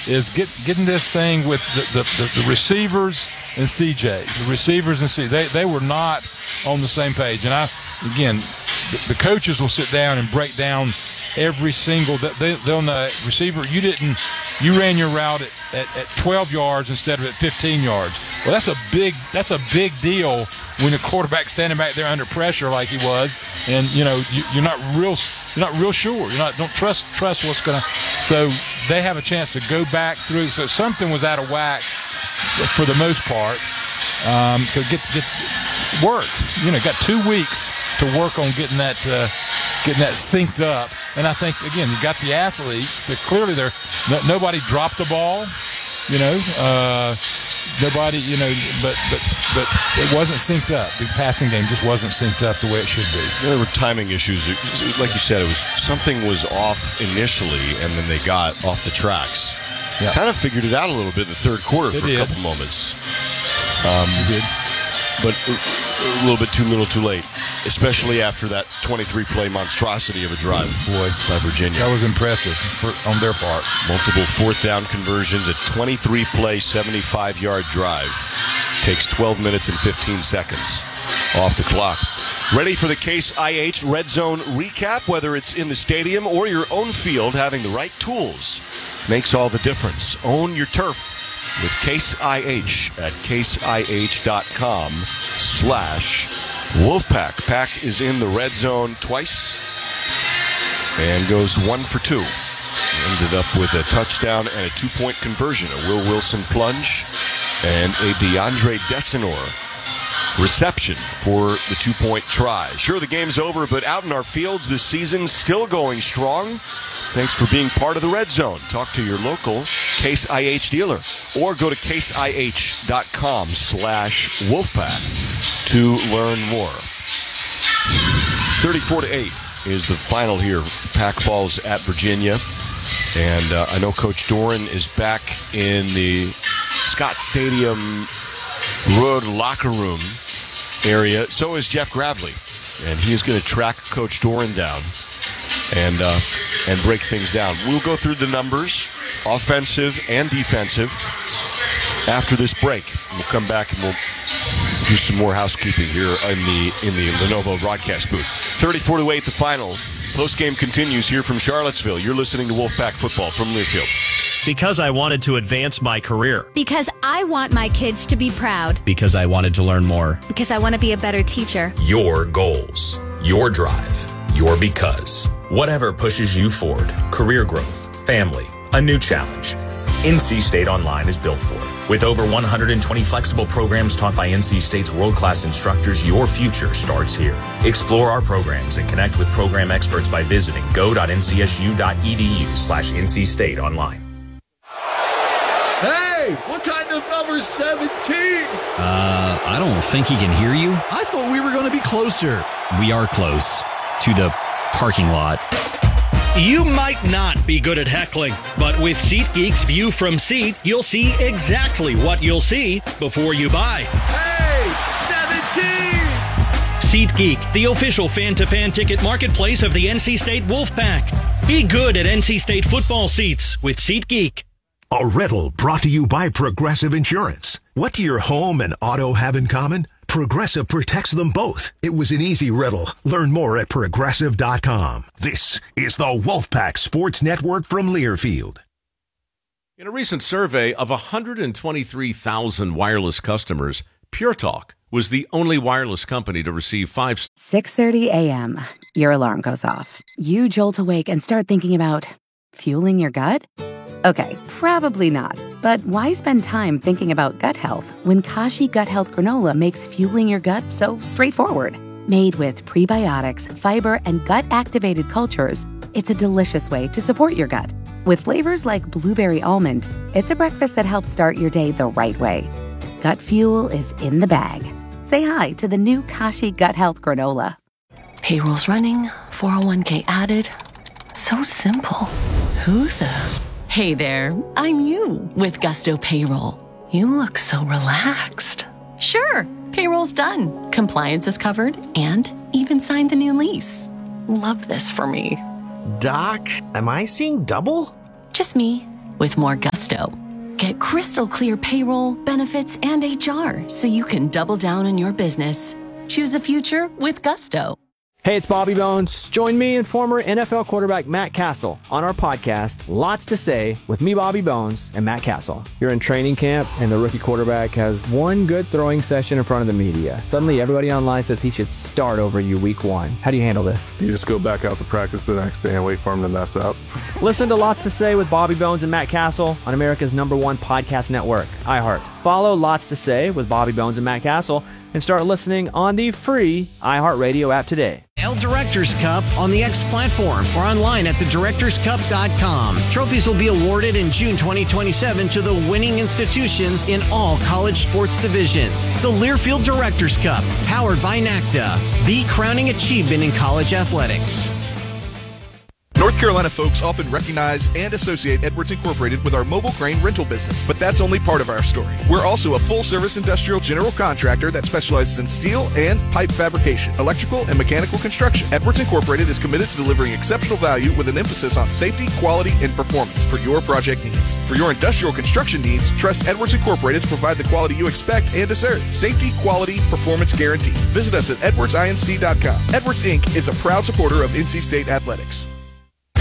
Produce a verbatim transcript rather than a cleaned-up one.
is get, getting this thing with the, the, the, the receivers and C J. The receivers and C J, they, they were not on the same page. And, I again, the, the coaches will sit down and break down every single they, – they'll know, receiver, you didn't – you ran your route at, at, at twelve yards instead of at fifteen yards. Well, that's a big that's a big deal when the quarterback's standing back there under pressure like he was, and you know you, you're not real you're not real sure. You're not don't trust trust what's gonna. So they have a chance to go back through. So something was out of whack for the most part. Um, so get get work. You know, got two weeks to work on getting that uh, getting that synced up. And I think again, you got the athletes. That clearly they're no, nobody dropped the ball. You know, uh, nobody. You know, but but but it wasn't synced up. The passing game just wasn't synced up the way it should be. There were timing issues. Like you said, it was something was off initially, and then they got off the tracks. Yeah. Kind of figured it out a little bit in the third quarter it for did. a couple moments. Um, it did. But a little bit too little too late, especially after that twenty-three play monstrosity of a drive Boy, by Virginia. That was impressive for, on their part. Multiple fourth down conversions, a twenty-three play, seventy-five yard drive. Takes twelve minutes and fifteen seconds off the clock. Ready for the Case I H Red Zone recap? Whether it's in the stadium or your own field, having the right tools makes all the difference. Own your turf with Case I H at caseih.com slash Wolfpack. Pack is in the red zone twice and goes one for two. Ended up with a touchdown and a two-point conversion, a Will Wilson plunge and a DeAndre Desinor reception for the two-point try. Sure, the game's over, but out in our fields this season, still going strong. Thanks for being part of the Red Zone. Talk to your local Case I H dealer or go to caseih.com slash Wolfpack to learn more. thirty-four to eight is the final here. Pack falls at Virginia. And uh, I know Coach Doran is back in the Scott Stadium Road locker room area. So is Jeff Gravely. And he is going to track Coach Doran down and uh, and break things down. We'll go through the numbers, offensive and defensive, after this break. We'll come back and we'll do some more housekeeping here in the in the Lenovo broadcast booth. thirty-four to eight, the final. Postgame continues here from Charlottesville. You're listening to Wolfpack Football from Learfield. Because I wanted to advance my career. Because I want my kids to be proud. Because I wanted to learn more. Because I want to be a better teacher. Your goals, your drive, your because. Whatever pushes you forward, career growth, family, a new challenge. N C State Online is built for it. With over one hundred twenty flexible programs taught by N C State's world-class instructors, your future starts here. Explore our programs and connect with program experts by visiting go.ncsu.edu slash NC State Online. Hey, what kind of number's seventeen? Uh, I don't think he can hear you. I thought we were going to be closer. We are close to the parking lot. You might not be good at heckling, but with SeatGeek's View from Seat, you'll see exactly what you'll see before you buy. Hey, seventeen! SeatGeek, the official fan-to-fan ticket marketplace of the N C State Wolfpack. Be good at N C State football seats with SeatGeek. A riddle brought to you by Progressive Insurance. What do your home and auto have in common? Progressive protects them both. It was an easy riddle. Learn more at progressive dot com. This is the Wolfpack Sports Network from Learfield. In a recent survey of one hundred twenty-three thousand wireless customers, Pure Talk was the only wireless company to receive five. six thirty a.m. Your alarm goes off. You jolt awake and start thinking about fueling your gut? Okay, probably not. But why spend time thinking about gut health when Kashi Gut Health Granola makes fueling your gut so straightforward? Made with prebiotics, fiber, and gut-activated cultures, it's a delicious way to support your gut. With flavors like blueberry almond, it's a breakfast that helps start your day the right way. Gut fuel is in the bag. Say hi to the new Kashi Gut Health Granola. Payroll's running, four oh one k added. So simple. Who the... Hey there, I'm you with Gusto Payroll. You look so relaxed. Sure, payroll's done. Compliance is covered and even signed the new lease. Love this for me. Doc, am I seeing double? Just me. with more gusto. Get crystal clear payroll, benefits, and H R so you can double down on your business. Choose a future with gusto. Hey, it's Bobby Bones. Join me and former N F L quarterback Matt Castle on our podcast, Lots to Say, with me, Bobby Bones, and Matt Castle. You're in training camp, and the rookie quarterback has one good throwing session in front of the media. Suddenly, everybody online says he should start over you week one. How do you handle this? You just go back out to practice the next day and wait for him to mess up. Listen to Lots to Say with Bobby Bones and Matt Castle on America's number one podcast network, iHeart. Follow Lots to Say with Bobby Bones and Matt Castle and start listening on the free iHeartRadio app today. L Directors Cup on the X platform or online at the directors cup dot com. Trophies will be awarded in June twenty twenty-seven to the winning institutions in all college sports divisions. The Learfield Directors Cup, powered by NACDA, the crowning achievement in college athletics. North Carolina folks often recognize and associate Edwards Incorporated with our mobile crane rental business, but that's only part of our story. We're also a full-service industrial general contractor that specializes in steel and pipe fabrication, electrical, and mechanical construction. Edwards Incorporated is committed to delivering exceptional value with an emphasis on safety, quality, and performance for your project needs. For your industrial construction needs, trust Edwards Incorporated to provide the quality you expect and deserve. Safety, quality, performance guaranteed. Visit us at edwards inc dot com. Edwards Incorporated is a proud supporter of N C State athletics.